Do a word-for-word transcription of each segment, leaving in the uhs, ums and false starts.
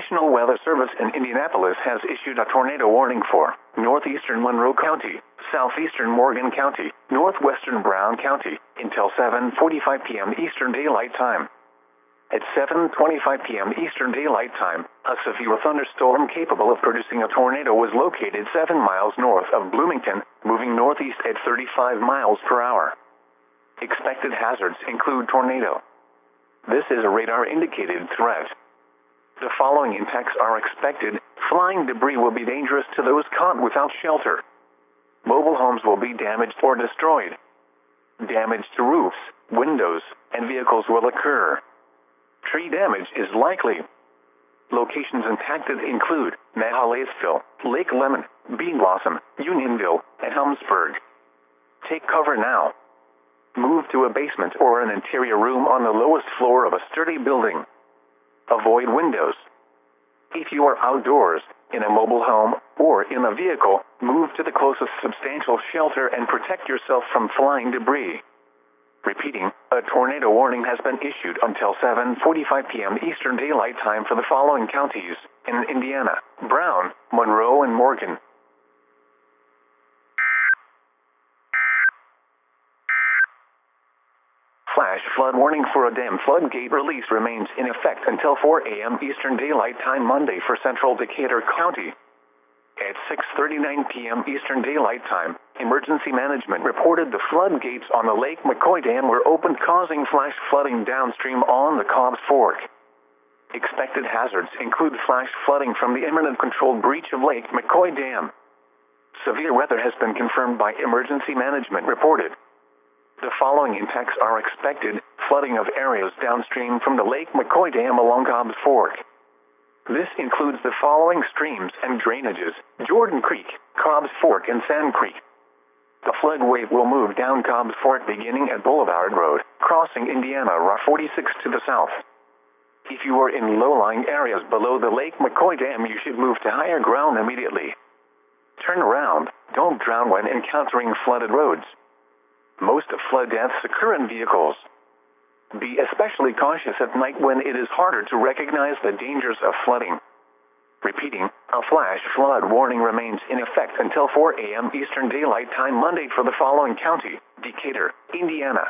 National Weather Service in Indianapolis has issued a tornado warning for northeastern Monroe County, southeastern Morgan County, northwestern Brown County, until seven forty-five p m Eastern Daylight Time. At seven twenty-five p m Eastern Daylight Time, a severe thunderstorm capable of producing a tornado was located seven miles north of Bloomington, moving northeast at thirty-five miles per hour. Expected hazards include tornado. This is a radar-indicated threat. The following impacts are expected. Flying debris will be dangerous to those caught without shelter. Mobile homes will be damaged or destroyed. Damage to roofs, windows, and vehicles will occur. Tree damage is likely. Locations impacted include Mahalaisville, Lake Lemon, Bean Blossom, Unionville, and Helmsburg. Take cover now. Move to a basement or an interior room on the lowest floor of a sturdy building. Avoid windows. If you are outdoors, in a mobile home, or in a vehicle, move to the closest substantial shelter and protect yourself from flying debris. Repeating, a tornado warning has been issued until seven forty-five p m Eastern Daylight Time for the following counties in Indiana: Brown, Monroe, and Morgan. Flash flood warning for a dam floodgate release remains in effect until four a m Eastern Daylight Time Monday for central Decatur County. At six thirty-nine p m Eastern Daylight Time, Emergency Management reported the floodgates on the Lake McCoy Dam were opened, causing flash flooding downstream on the Cobbs Fork. Expected hazards include flash flooding from the imminent controlled breach of Lake McCoy Dam. Severe weather has been confirmed by Emergency Management reported. The following impacts are expected: flooding of areas downstream from the Lake McCoy Dam along Cobbs Fork. This includes the following streams and drainages: Jordan Creek, Cobbs Fork, and Sand Creek. The flood wave will move down Cobbs Fork beginning at Boulevard Road, crossing Indiana Route forty-six to the south. If you are in low-lying areas below the Lake McCoy Dam, you should move to higher ground immediately. Turn around. Don't drown when encountering flooded roads. Most flood deaths occur in vehicles. Be especially cautious at night when it is harder to recognize the dangers of flooding. Repeating, a flash flood warning remains in effect until four a m Eastern Daylight Time Monday for the following county: Decatur, Indiana.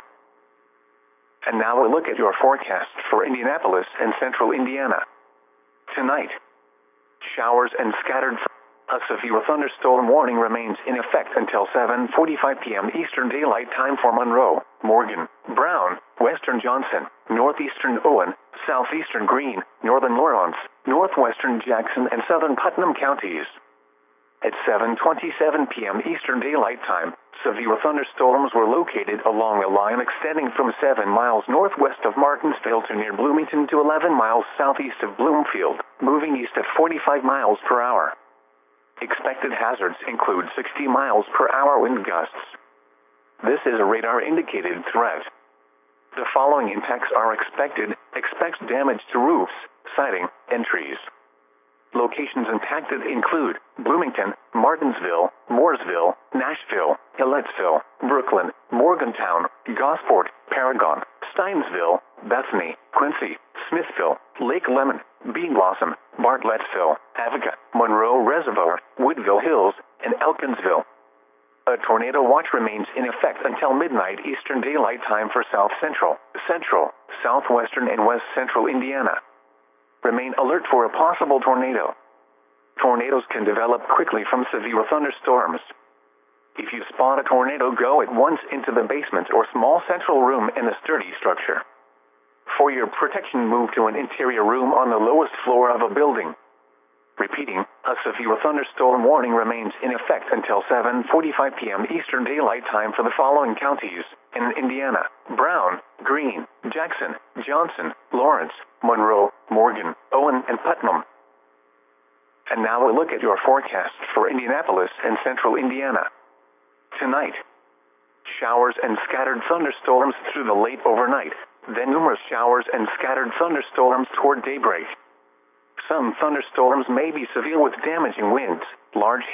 And now a look at your forecast for Indianapolis and central Indiana. Tonight, showers and scattered. A severe thunderstorm warning remains in effect until seven forty-five p m Eastern Daylight Time for Monroe, Morgan, Brown, Western Johnson, Northeastern Owen, Southeastern Greene, Northern Lawrence, Northwestern Jackson, and Southern Putnam counties. At seven twenty-seven p m Eastern Daylight Time, severe thunderstorms were located along a line extending from seven miles northwest of Martinsville to near Bloomington to eleven miles southeast of Bloomfield, moving east at forty-five miles per hour. Expected hazards include sixty miles per hour wind gusts. This is a radar-indicated threat. The following impacts are expected. Expect damage to roofs, siding, and trees. Locations impacted include Bloomington, Martinsville, Mooresville, Nashville, Hilletsville, Brooklyn, Morgantown, Gosport, Paragon, Steinsville, Bethany, Quincy, Smithville, Lake Lemon, Bean Blossom, Bartlettsville, Avoca, Monroe Reservoir, Woodville Hills, and Elkinsville. A tornado watch remains in effect until midnight Eastern Daylight Time for South Central, Central, Southwestern, and West Central Indiana. Remain alert for a possible tornado. Tornadoes can develop quickly from severe thunderstorms. If you spot a tornado, go at once into the basement or small central room in a sturdy structure. For your protection, move to an interior room on the lowest floor of a building. Repeating, a severe thunderstorm warning remains in effect until seven forty-five p m Eastern Daylight Time for the following counties in Indiana: Brown, Greene, Jackson, Johnson, Lawrence, Monroe, Morgan, Owen, and Putnam. And now a look at your forecast for Indianapolis and central Indiana. Tonight, showers and scattered thunderstorms through the late overnight, then numerous showers and scattered thunderstorms toward daybreak. Some thunderstorms may be severe with damaging winds, large